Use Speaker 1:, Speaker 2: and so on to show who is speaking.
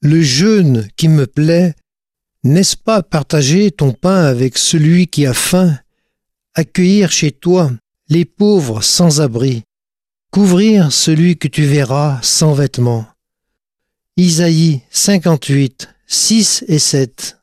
Speaker 1: Le jeûne qui me plaît, n'est-ce pas partager ton pain avec celui qui a faim, accueillir chez toi les pauvres sans abri, couvrir celui que tu verras sans vêtements. Isaïe 58, 6 et 7.